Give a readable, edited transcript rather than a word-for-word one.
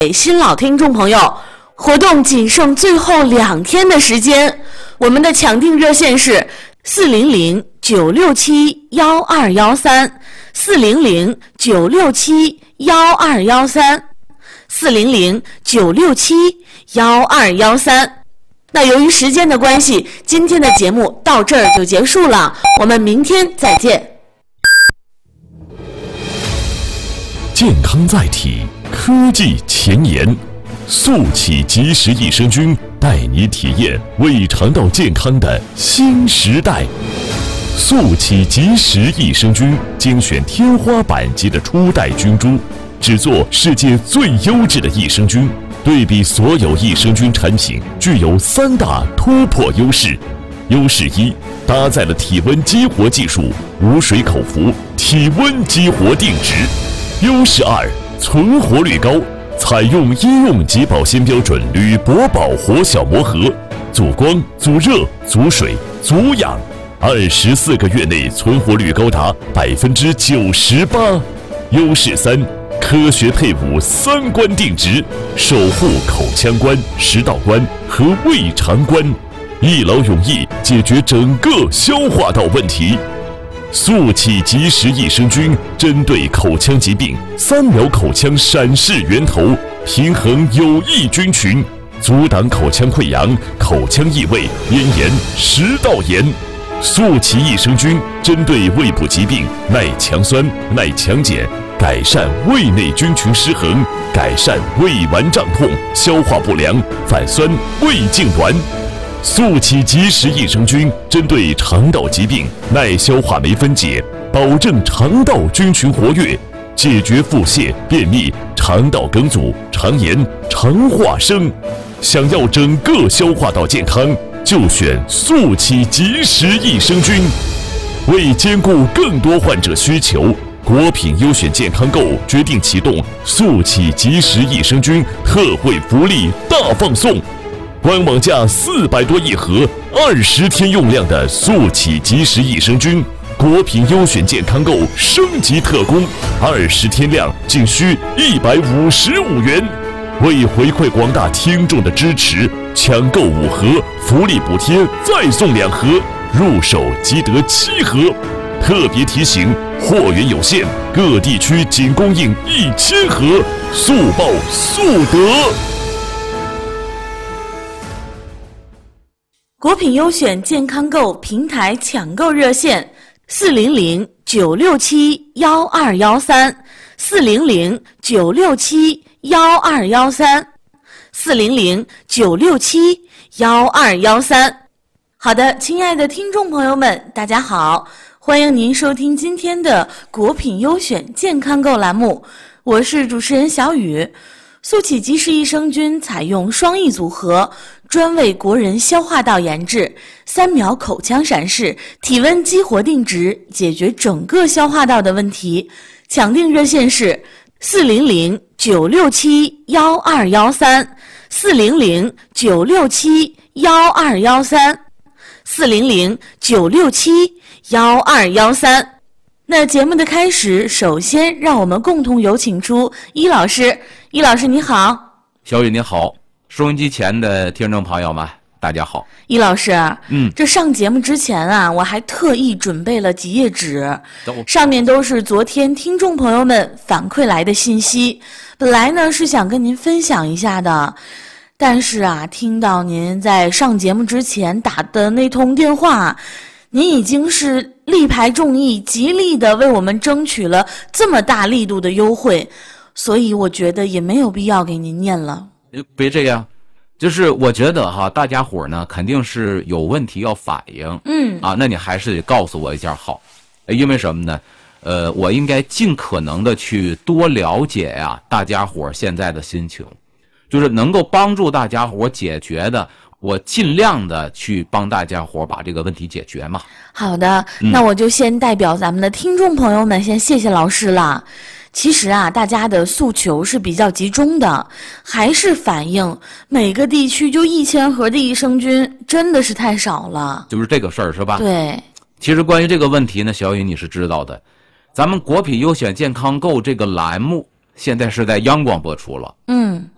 新老听众朋友，活动仅剩最后2天的时间，我们的抢订热线是400-967-1213，400-967-1213，400-967-1213。那由于时间的关系，今天的节目到这儿就结束了，我们明天再见。 健康在体，科技前沿，速起即食益生菌带你体验胃肠道健康的新时代。速起即食益生菌精选天花板级的初代菌株，制作世界最优质的益生菌。对比所有益生菌产品，具有3大突破优势。优势1，搭载了体温激活技术，无水口服，体温激活定植。优势2，存活率高，采用医用及保鲜标准铝箔保活小膜盒，阻光、阻热、阻水、阻氧，24个月内存活率高达98%。优势3，科学配伍3关定植，守护口腔关、食道关和胃肠关，一劳永逸解决整个消化道问题。速起即食益生菌针对口腔疾病，3秒口腔闪示源头，平衡有益菌群，阻挡口腔溃疡、口腔异味、咽炎、食道炎。速起益生菌针对胃部疾病，耐强酸、耐强碱，改善胃内菌群失衡，改善胃脘胀痛、消化不良、反酸、胃痉挛。速起即食益生菌针对肠道疾病，耐消化酶分解，保证肠道菌群活跃，解决腹泻、便秘、肠道梗阻、肠炎、肠化生。想要整个消化道健康，就选速起即食益生菌。为兼顾更多患者需求，国品优选健康购决定启动速起即食益生菌特惠福利大放送。官网价400多一盒，20天用量的速起即食益生菌，国品优选健康购升级特供，20天量仅需155元。为回馈广大听众的支持，抢购5盒，福利补贴再送2盒，入手即得7盒。特别提醒，货源有限，各地区仅供应1000盒，速报速得。 国品优选健康购平台抢购热线：400-967-1213，400-967-1213。好的，亲爱的听众朋友们，大家好，欢迎您收听今天的国品优选健康购栏目，我是主持人小雨。速起即食益生菌采用双益组合，专为国人消化道研制，3秒口腔闪示，体温激活定植，解决整个消化道的问题。抢订热线是400-967-1213，400-967-1213，400-967-1213。那节目的开始，首先让我们共同有请出伊老师。伊老师你好。 小雨你好，收音机前的听众朋友们大家好。 伊老师，这上节目之前啊，我还特意准备了几页纸，上面都是昨天听众朋友们反馈来的信息。本来呢是想跟您分享一下的，但是啊，听到您在上节目之前打的那通电话，您已经是力排众议，极力的为我们争取了这么大力度的优惠，所以我觉得也没有必要给您念了。 别这样，就是我觉得哈，大家伙呢肯定是有问题要反映，那你还是得告诉我一下好，因为什么呢？我应该尽可能的去多了解呀，大家伙现在的心情，就是能够帮助大家伙解决的，我尽量的去帮大家伙把这个问题解决嘛。 好的，那我就先代表咱们的听众朋友们先谢谢老师了。其实啊，大家的诉求是比较集中的，还是反映每个地区就1000盒的益生菌真的是太少了， 就是这个事儿是吧？ 对。 其实关于这个问题呢，小雨你是知道的，咱们国品优选健康购这个栏目现在是在央广播出了，